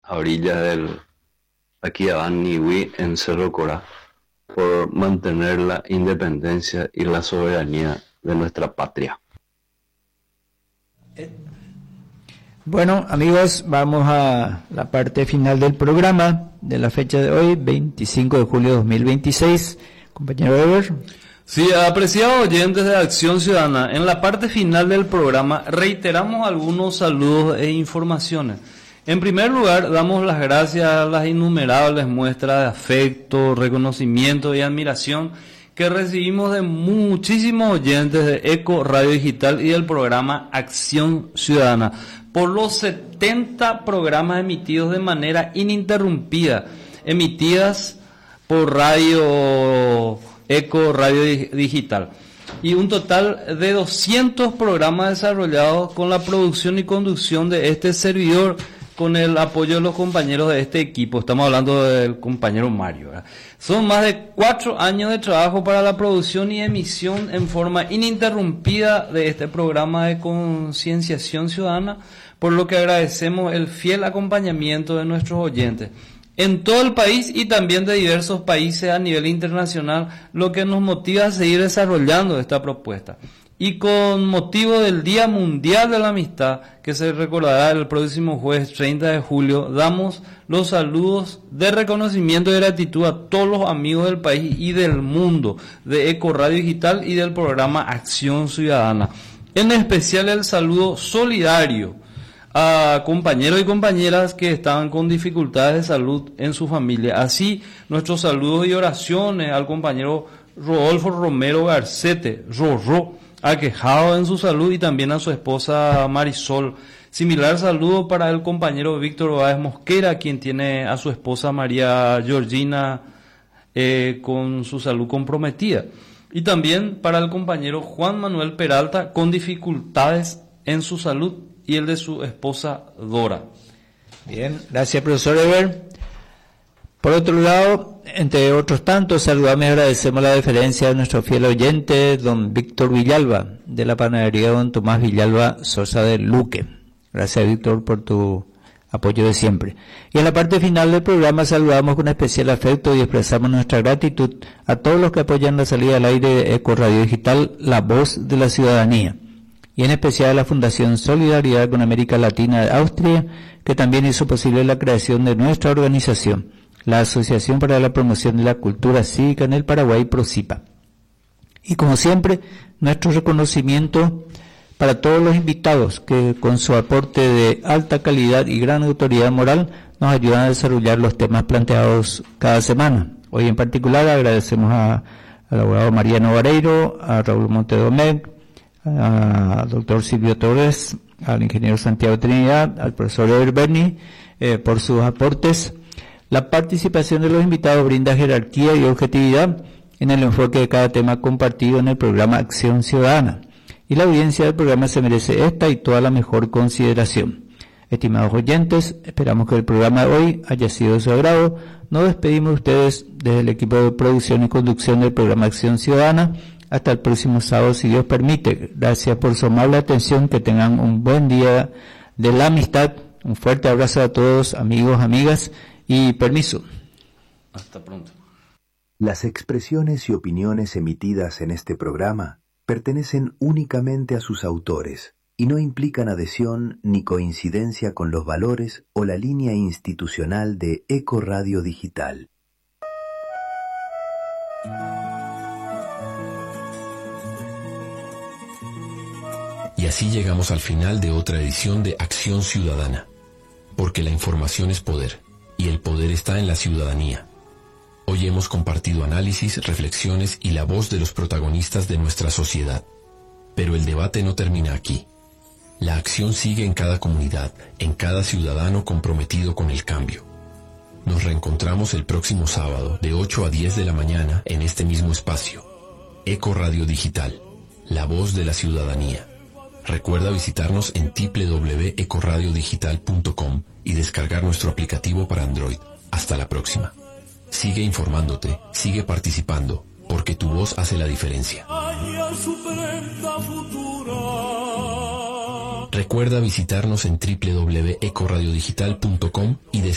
a orillas del Aquidabán Nihui en Cerro Corá, por mantener la independencia y la soberanía de nuestra patria. Bueno, amigos, vamos a la parte final del programa de la fecha de hoy, 25 de julio de 2026. Compañero Eber. Sí, apreciados oyentes de Acción Ciudadana, en la parte final del programa reiteramos algunos saludos e informaciones. En primer lugar, damos las gracias a las innumerables muestras de afecto, reconocimiento y admiración que recibimos de muchísimos oyentes de Eco Radio Digital y del programa Acción Ciudadana, por los 70 programas emitidos de manera ininterrumpida, emitidas por Radio Eco Radio Digital, y un total de 200 programas desarrollados con la producción y conducción de este servidor, con el apoyo de los compañeros de este equipo. Estamos hablando del compañero Mario, ¿verdad? Son más de 4 años de trabajo para la producción y emisión en forma ininterrumpida de este programa de concienciación ciudadana, por lo que agradecemos el fiel acompañamiento de nuestros oyentes en todo el país y también de diversos países a nivel internacional, lo que nos motiva a seguir desarrollando esta propuesta. Y con motivo del Día Mundial de la Amistad, que se recordará el próximo jueves 30 de julio, damos los saludos de reconocimiento y gratitud a todos los amigos del país y del mundo de Eco Radio Digital y del programa Acción Ciudadana. En especial el saludo solidario a compañeros y compañeras que estaban con dificultades de salud en su familia. Así, nuestros saludos y oraciones al compañero Rodolfo Romero Garcete, Rorró, aquejado en su salud, y también a su esposa Marisol. Similar saludo para el compañero Víctor Báez Mosquera, quien tiene a su esposa María Georgina con su salud comprometida. Y también para el compañero Juan Manuel Peralta, con dificultades en su salud, y el de su esposa Dora. Bien, gracias, profesor Eber. Por otro lado, entre otros tantos, saludamos y agradecemos la deferencia de nuestro fiel oyente, don Víctor Villalba, de la panadería don Tomás Villalba Sosa de Luque. Gracias, Víctor, por tu apoyo de siempre. Y en la parte final del programa saludamos con especial afecto y expresamos nuestra gratitud a todos los que apoyan la salida al aire de Eco Radio Digital, La Voz de la Ciudadanía, y en especial a la Fundación Solidaridad con América Latina de Austria, que también hizo posible la creación de nuestra organización, la Asociación para la Promoción de la Cultura Cívica en el Paraguay, PROCIPA. Y como siempre, nuestro reconocimiento para todos los invitados que con su aporte de alta calidad y gran autoridad moral nos ayudan a desarrollar los temas planteados cada semana. Hoy en particular agradecemos al abogado Mariano Vareiro, a Raúl Montedomecq, al doctor Silvio Torres, al ingeniero Santiago Trinidad, al profesor Eber Berni, por sus aportes. La participación de los invitados brinda jerarquía y objetividad en el enfoque de cada tema compartido en el programa Acción Ciudadana, y la audiencia del programa se merece esta y toda la mejor consideración. Estimados oyentes, esperamos que el programa de hoy haya sido de su agrado. Nos despedimos de ustedes desde el equipo de producción y conducción del programa Acción Ciudadana. Hasta el próximo sábado, si Dios permite. Gracias por su amable atención. Que tengan un buen día de la amistad. Un fuerte abrazo a todos, amigos, amigas, y permiso. Hasta pronto. Las expresiones y opiniones emitidas en este programa pertenecen únicamente a sus autores y no implican adhesión ni coincidencia con los valores o la línea institucional de Eco Radio Digital. Y así llegamos al final de otra edición de Acción Ciudadana, porque la información es poder, y el poder está en la ciudadanía. Hoy hemos compartido análisis, reflexiones y la voz de los protagonistas de nuestra sociedad. Pero el debate no termina aquí. La acción sigue en cada comunidad, en cada ciudadano comprometido con el cambio. Nos reencontramos el próximo sábado de 8 a 10 de la mañana en este mismo espacio. Eco Radio Digital, la voz de la ciudadanía. Recuerda visitarnos en www.ecoradiodigital.com y descargar nuestro aplicativo para Android. Hasta la próxima. Sigue informándote, sigue participando, porque tu voz hace la diferencia. Recuerda visitarnos en www.ecoradiodigital.com y